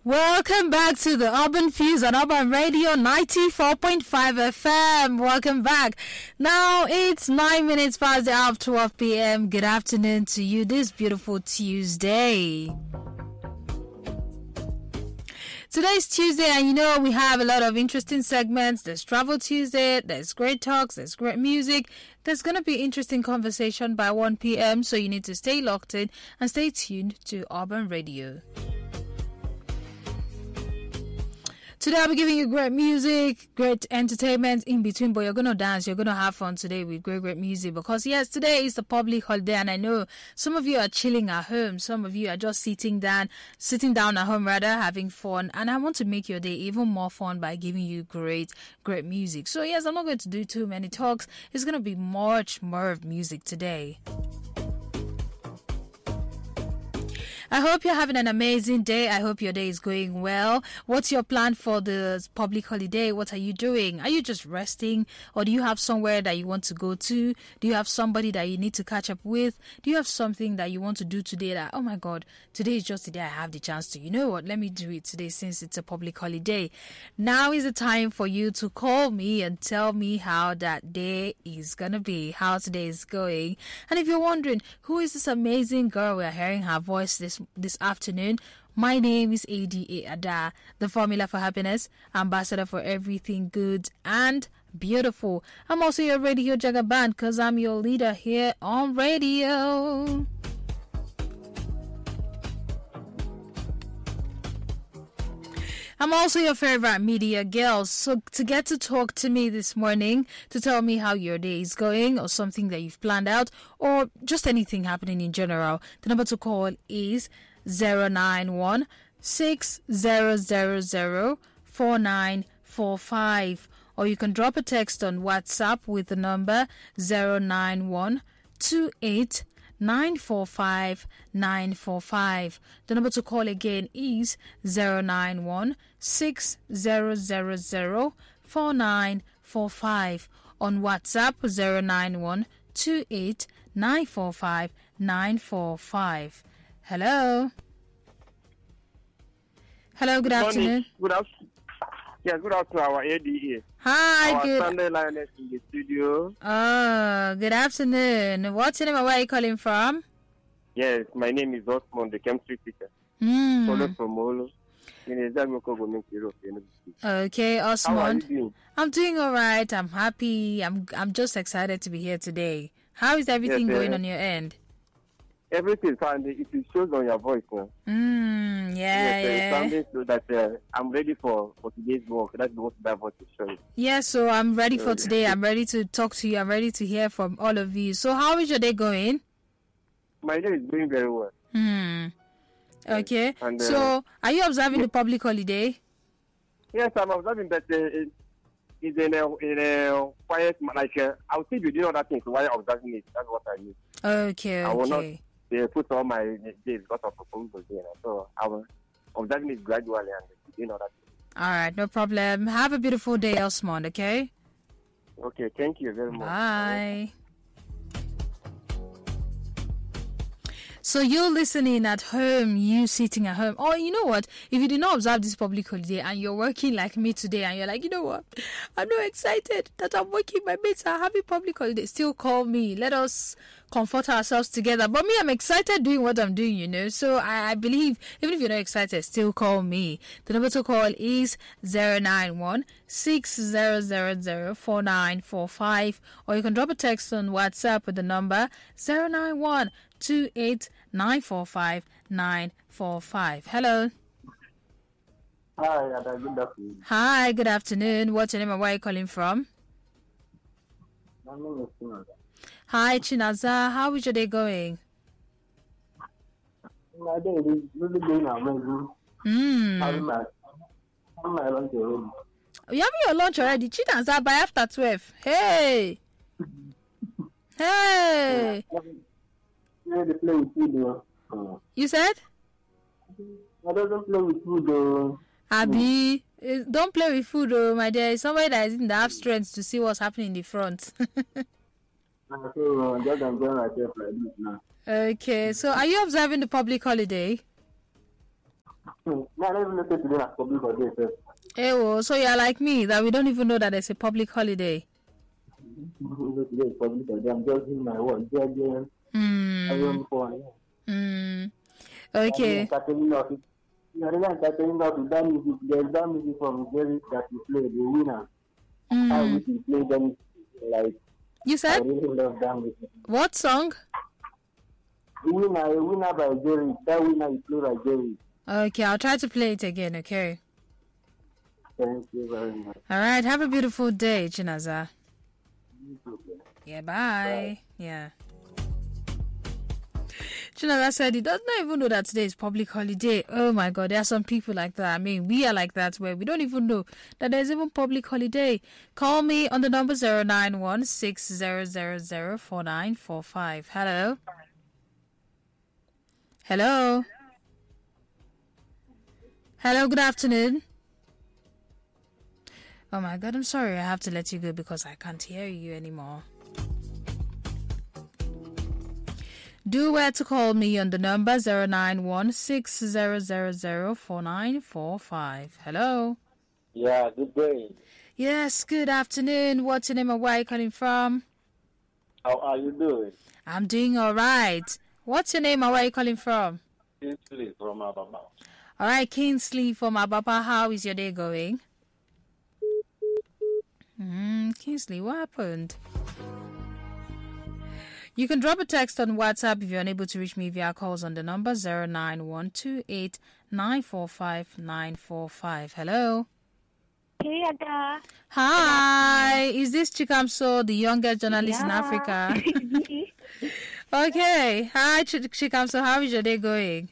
Welcome back to the Urban Fuse on Urban Radio 94.5 FM. Welcome back. Now it's 9 minutes past the hour of 12 p.m. Good afternoon to you this beautiful Tuesday. Today's Tuesday, and you know we have a lot of interesting segments. There's Travel Tuesday, there's great talks, there's great music. There's going to be interesting conversation by 1 p.m. So you need to stay locked in and stay tuned to Urban Radio. Today I'll be giving you great music, great entertainment in between, but you're going to dance, you're going to have fun today with great music because yes, today is the public holiday and I know some of you are chilling at home, some of you are just sitting down at home rather, having fun, and I want to make your day even more fun by giving you great music. So yes, I'm not going to do too many talks, it's going to be much more of music today. I hope you're having an amazing day. I hope your day is going well. What's your plan for the public holiday? What are you doing? Are you just resting? Or do you have somewhere that you want to go to? Do you have somebody that you need to catch up with? Do you have something that you want to do today that, oh my God, today is just the day I have the chance to. You know what? Let me do it today since it's a public holiday. Now is the time for you to call me and tell me how that day is going to be, how today is going. And if you're wondering, who is this amazing girl we're hearing her voice this afternoon? My name is ADA Ada, the formula for happiness, ambassador for everything good and beautiful. I'm also your radio jagaban because I'm your leader here on radio. I'm also your favorite media girl, so to get to talk to me this morning, to tell me how your day is going or something that you've planned out or just anything happening in general, the number to call is 091 6000 4945, or you can drop a text on WhatsApp with the number 091 28 945 945. The number to call again is 091 6000 4945. On WhatsApp 091 28 945 945. Hello. Hello, good afternoon. Good afternoon. Yes, good afternoon, our ADA. Hi, our good. Sunday Lioness in the studio. Oh, good afternoon. What's your name and where are you calling from? Yes, my name is Osmond, the chemistry teacher. Follow from Olo. Okay, Osmond. How are you doing? I'm doing all right. I'm happy. I'm just excited to be here today. How is everything going on your end? Everything fine. It shows on your voice now. Yeah. Something so that I'm ready for today's work. That's what I want to show you. Yeah, so I'm ready for today. I'm ready to talk to you. I'm ready to hear from all of you. So how is your day going? My day is going very well. Okay. And, so are you observing the public holiday? Yes, I'm observing that it's in a quiet, like I'll still be doing other things while observing it. That's what I mean. Okay. I will not put all my days because of proposal there. So I will observing it gradually and doing other things. All right, no problem. Have a beautiful day, Osmond, okay? Okay, thank you very much. Bye. So you're listening at home, you sitting at home. Or you know what? If you did not observe this public holiday and you're working like me today and you're like, you know what? I'm not excited that I'm working. My mates are having public holiday. Still call me. Let us comfort ourselves together. But me, I'm excited doing what I'm doing, you know. So I believe, even if you're not excited, still call me. The number to call is 091 6000 4945. Or you can drop a text on WhatsApp with the number 091 28 945 945. Hello. Hi, good afternoon. Hi, good afternoon. What's your name and where are you calling from? My name is Chinaza. Hi, Chinaza. How is your day going? My day is really going amazing. Having my lunch already. You having your lunch already? Chinaza, by after 12. Hey. Hey. They play with food, You said? I don't play with food, Abi, don't play with food, oh, my dear. Somebody that isn't have strength to see what's happening in the front. So just enjoy myself like this now. Okay, so are you observing the public holiday? Man, I don't even know if today is public holiday. Sir. Hey, well, so you're like me that we don't even know that there's a public holiday. Today is public holiday. I'm just doing my work. Hmm. Hmm. Okay. Entertaining us. You are really entertaining us with that music. There's that music from Jerry that you play, the winner. How we play them, like, You I said really love that music. what song? The winner by Jerry. That winner you play by Jerry. Okay, I'll try to play it again. Okay. Thank you very much. All right. Have a beautiful day, Chinaza. Yeah. Bye. Yeah. Chinaza said he does not even know that today is public holiday. Oh my God, there are some people like that. I mean, we are like that where we don't even know that there's even public holiday. Call me on the number 09160004945. Hello. Hello. Hello, good afternoon. Oh my God, I'm sorry. I have to let you go because I can't hear you anymore. Do where to call me on the number 09160004945. Hello. Yeah, good day. Yes, good afternoon. What's your name and where are you calling from? How are you doing? I'm doing all right. What's your name and where are you calling from? Kingsley from Ababa. All right, Kingsley from Ababa. How is your day going? Kingsley, what happened? You can drop a text on WhatsApp if you're unable to reach me via calls on the number 09128945945. Hello. Hey, Ada. Hi. Is this Chikamso, the youngest journalist in Africa? Okay. Hi, Chikamso. How is your day going?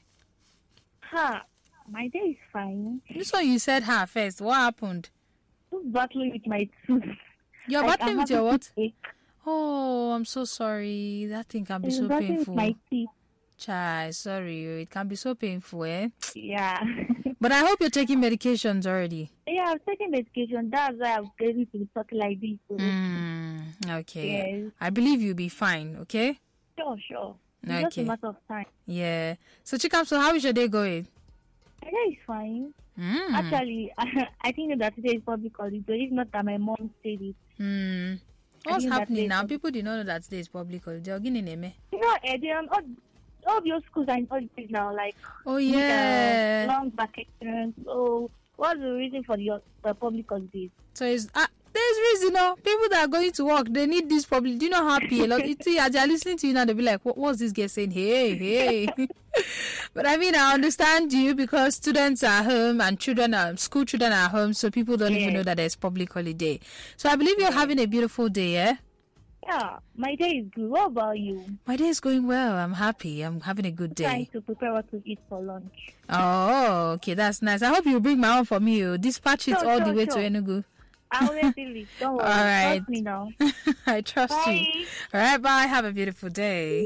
My day is fine. This one you said ha first. What happened? I'm battling with my tooth. You're Like, battling I'm with your having what? toothache. Oh, I'm so sorry. That thing can be I'm so battling with painful. my teeth. Chai, sorry. It can be so painful, eh? Yeah. But I hope you're taking medications already. Yeah, I'm taking medication. That's why I'm able to talk like this. So. Okay. Yes. I believe you'll be fine, okay? Sure. It's just a Okay. matter of time. Yeah. So, Chikamso, how is your day going? My day is fine. Actually, I think that today is public holiday. If not that my mom said it. What's think that happening today now? is People did not know that today is public holiday. You know, Eddie, all of your schools are in holidays now, like Oh, yeah. long vacations. So, what's the reason for the public holidays? So, there's reason, people that are going to work, they need this public. Do you know how happy a lot? See, as they're listening to you now, they'll be like, what's this guy saying? Hey. But I mean, I understand you because students are home and school children are home, so people don't even know that there's public holiday. So I believe you're having a beautiful day, eh? Yeah, my day is good. What about you? My day is going well. I'm happy. I'm having a good Trying day. to prepare what to eat for lunch. Oh, okay. That's nice. I hope you bring my own for me. Dispatch it all the way to Enugu. I always do it. Don't worry. All right. Trust me now. I trust Bye. you. All right, bye. Have a beautiful day.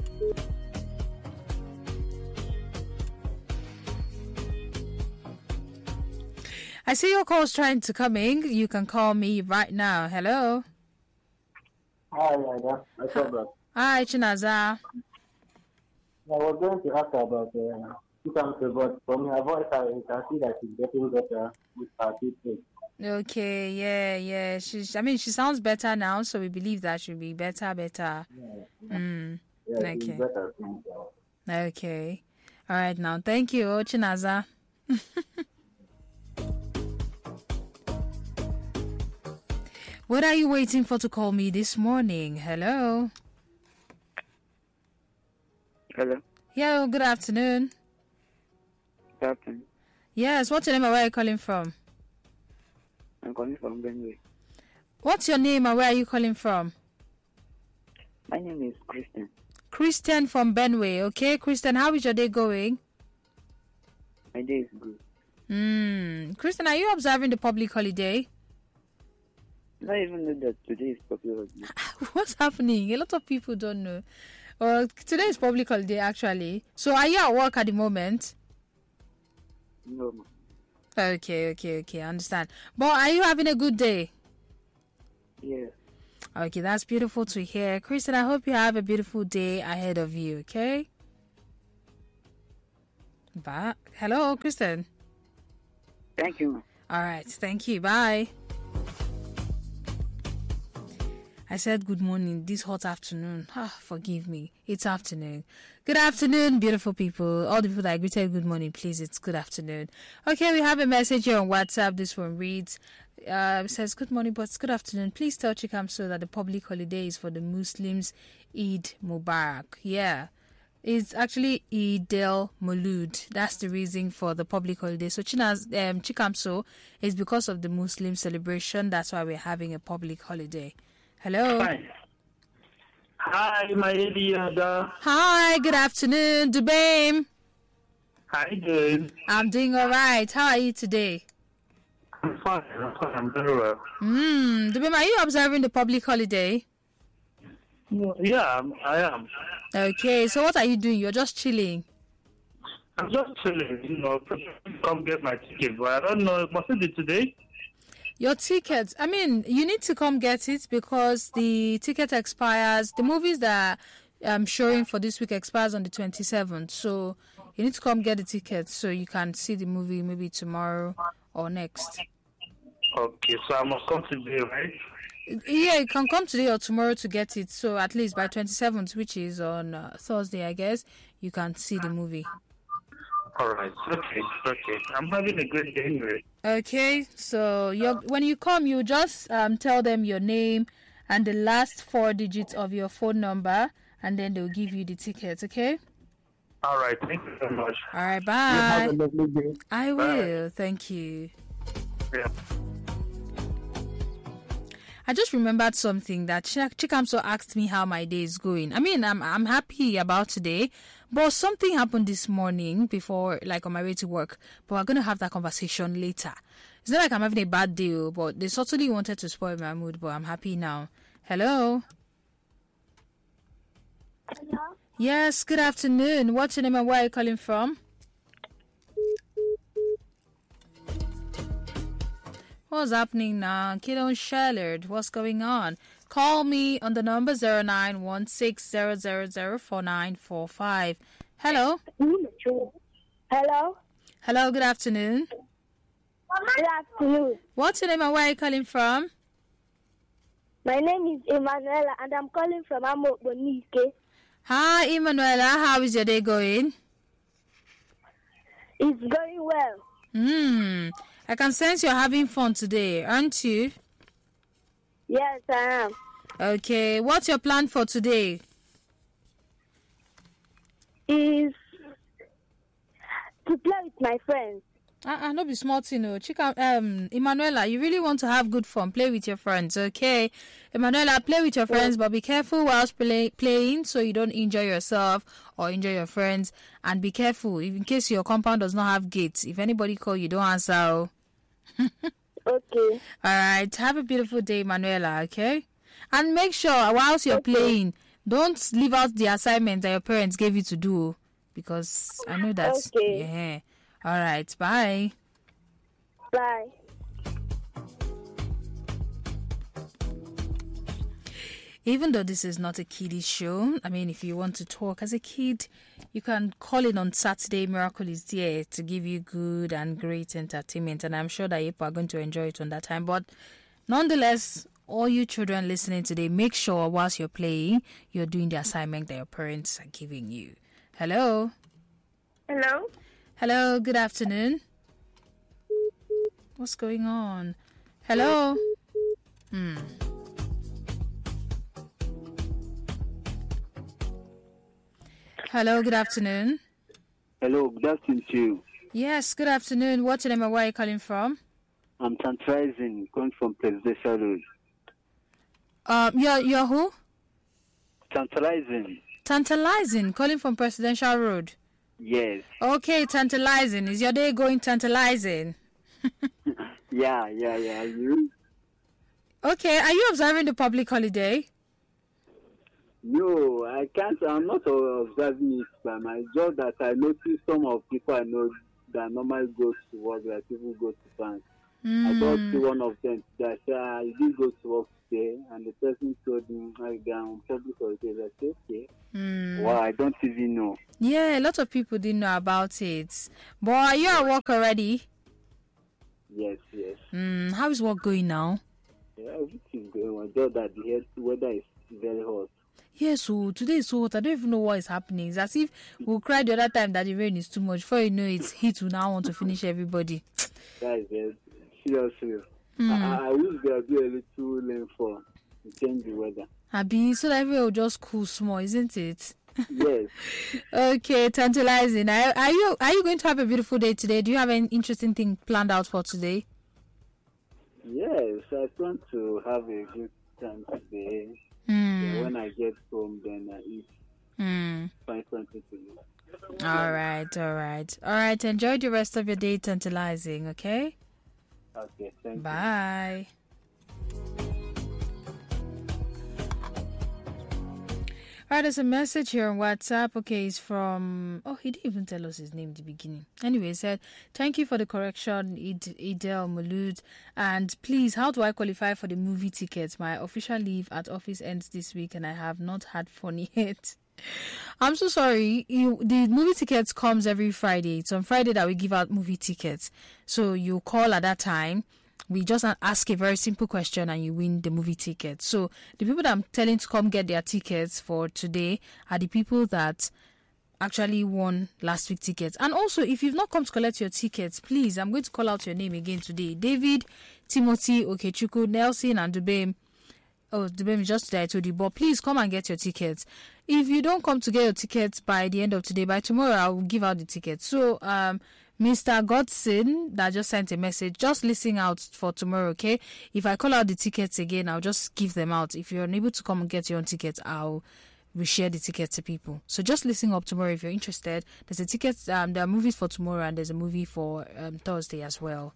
I see your call's trying to come in. You can call me right now. Hello. Hi, Ada. I thought that. Hi, Chinaza. I was going to ask about Chikamso, but from her voice, I can see that she's getting better with her teeth. Okay, yeah. She sounds better now, so we believe that she'll be better. Yeah, Okay. she's better. Okay. All right, now. Thank you, Chinaza. What are you waiting for to call me this morning? Hello. Hello. Yeah, good afternoon. Good afternoon. Yes, what's your name and where are you calling from? I'm calling from Benue. What's your name and where are you calling from? My name is Christian. Christian from Benue, okay? Christian, how is your day going? My day is good. Christian, are you observing the public holiday? I even know that today is public holiday. What's happening? A lot of people don't know. Today is public holiday, actually. So are you at work at the moment? No, ma. Okay, I understand. But are you having a good day? Yes. Okay, that's beautiful to hear. Christian, I hope you have a beautiful day ahead of you, okay? Bye. Hello, Kristen. Thank you. All right. Thank you. Bye. I said good morning this hot afternoon. Forgive me. It's afternoon. Good afternoon, beautiful people. All the people that I greeted good morning, please, it's good afternoon. Okay, we have a message here on WhatsApp. This one reads, it says, good morning, but it's good afternoon. Please tell Chikamso that the public holiday is for the Muslims. Eid Mubarak. Yeah. It's actually Eid el-Maulud. That's the reason for the public holiday. So Chikamso is because of the Muslim celebration. That's why we're having a public holiday. Hello. Hi, my lady. Hi, good afternoon, Dubaim. How you doing? I'm doing all right. How are you today? I'm fine. I'm very well. Dubaim, are you observing the public holiday? Yeah, I am. Okay, so what are you doing? You're just chilling. I'm just chilling, come get my ticket, but I don't know, must it be today? Your ticket, you need to come get it because the ticket expires. The movies that I'm showing for this week expires on the 27th. So you need to come get the ticket so you can see the movie maybe tomorrow or next. Okay, so I must come today, right? Yeah, you can come today or tomorrow to get it. So at least by 27th, which is on Thursday, I guess, you can see the movie. All right. Okay. I'm having a great day anyway. Okay, so when you come, you just tell them your name and the last 4 digits of your phone number, and then they'll give you the ticket, okay? All right. Thank you very much. All right, bye. Have a lovely day. I will. Thank you. Yeah. I just remembered something that Chikamso asked me how my day is going. I'm happy about today, but something happened this morning before, like on my way to work. But we're going to have that conversation later. It's not like I'm having a bad day, but they certainly wanted to spoil my mood, but I'm happy now. Hello? Hello? Yes, good afternoon. What's your name and where are you calling from? What's happening now? Kiddo Shellard, what's going on? Call me on the number 091600004945. Hello? Hello? Hello, good afternoon. Good afternoon. What's your name and where are you calling from? My name is Emanuela and I'm calling from Amokbonike. Hi, Emanuela. How is your day going? It's going well. I can sense you're having fun today, aren't you? Yes, I am. Okay, what's your plan for today? Is to play with my friends. No be small thing, no. Emanuela, you really want to have good fun. Play with your friends, okay? Emanuela, play with your friends, but be careful whilst playing so you don't injure yourself or injure your friends. And be careful in case your compound does not have gates. If anybody call you, don't answer. Okay. All right. Have a beautiful day, Emanuela, okay? And make sure whilst you're playing, don't leave out the assignment that your parents gave you to do, because I know that's... Okay. Yeah. All right, bye. Bye. Even though this is not a kiddie show, if you want to talk as a kid, you can call in on Saturday. Miracle is there to give you good and great entertainment, and I'm sure that you are going to enjoy it on that time. But nonetheless, all you children listening today, make sure whilst you're playing, you're doing the assignment that your parents are giving you. Hello? Hello? Hello, good afternoon. What's going on? Hello? Hello, good afternoon. Hello, good afternoon to you. Yes, good afternoon. What's your name and where are you calling from? I'm Tantalizing, calling from Presidential Road. You're who? Tantalizing. Tantalizing, calling from Presidential Road. Yes. Okay, tantalizing. Is your day going tantalizing? Yeah. You? Okay, are you observing the public holiday? No, I can't. I'm not observing it by my job. That I notice some of people I know that normally goes to work, like people go to bank. I got to one of them that I did go to work today, and the person told me I'm public holiday. I said, okay. Well, I don't even know. Yeah, a lot of people didn't know about it. But are you at work already? Yes. How is work going now? Yeah, everything's going on. Just that the weather is very hot. Yeah, so today is so hot. I don't even know what is happening. It's as if we'll cry the other time that the rain is too much. Before you know it, heat will now want to finish everybody. That is seriously. I wish there would be a little rainfall to change the weather. Abi, so that everywhere will just cool small, isn't it? Yes. Okay, tantalizing. Are you going to have a beautiful day today? Do you have any interesting thing planned out for today? Yes, I plan to have a good time today. When I get home, then I eat. Find something to do. All right. Enjoy the rest of your day, tantalizing. Okay. Okay. Thank you. Bye. All right, there's a message here on WhatsApp. Okay, it's from... Oh, he didn't even tell us his name at the beginning. Anyway, he said, thank you for the correction, Idel Mulud. And please, how do I qualify for the movie tickets? My official leave at office ends this week and I have not had fun yet. I'm so sorry. The movie tickets comes every Friday. It's on Friday that we give out movie tickets. So you call at that time. We just ask a very simple question and you win the movie ticket. So the people that I'm telling to come get their tickets for today are the people that actually won last week's tickets. And also, if you've not come to collect your tickets, please, I'm going to call out your name again today. David, Timothy, Okechukwu, Nelson, and Dubem. Oh, Dubem is just today, I told you. But please come and get your tickets. If you don't come to get your tickets by the end of today, by tomorrow, I will give out the tickets. So, Mr. Godson that just sent a message, just listen out for tomorrow, okay? If I call out the tickets again, I'll just give them out. If you're unable to come and get your own tickets, I'll reshare the tickets to people. So just listen up tomorrow if you're interested. There's a ticket, there are movies for tomorrow and there's a movie for Thursday as well.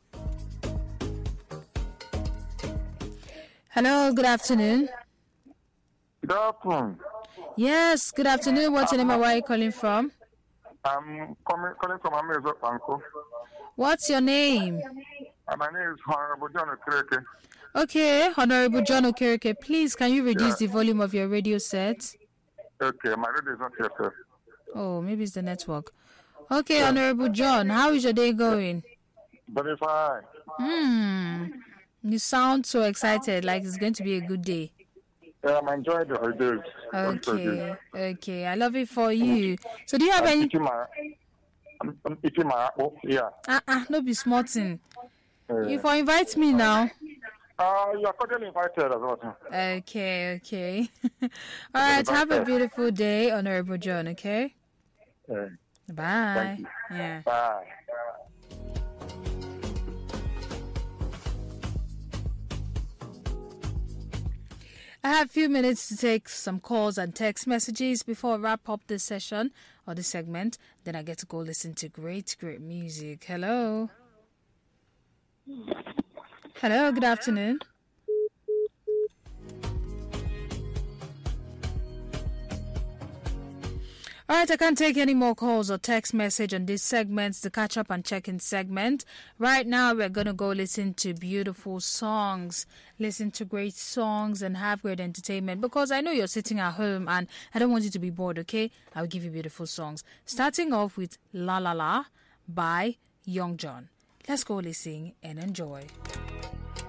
Hello, good afternoon. Good afternoon. Yes, good afternoon. What's your name and where are you calling from? I'm calling from Amezo Banco. What's your name? My name is Honorable John Okereke. Okay, Honorable John Okereke, please can you reduce the volume of your radio set? Okay, my radio is not here, sir. Oh, maybe it's the network. Okay, Honorable John, how is your day going? Very fine. You sound so excited, like it's going to be a good day. Yeah, I'm enjoying the holidays. Okay, I love it for you. So do you have any... I'm eating my apple, yeah. No be smarting. You for invite me now. You are cordially invited as well. Okay. All right, have a beautiful day, Honorable John, okay? Bye. Yeah. Bye. I have a few minutes to take some calls and text messages before I wrap up this session or this segment. Then I get to go listen to great music. Hello, good afternoon. All right, I can't take any more calls or text message on this segment, the catch up and check-in segment. Right now, we're going to go listen to beautiful songs, listen to great songs and have great entertainment because I know you're sitting at home and I don't want you to be bored, okay? I'll give you beautiful songs. Starting off with La La La by Young John. Let's go listen and enjoy.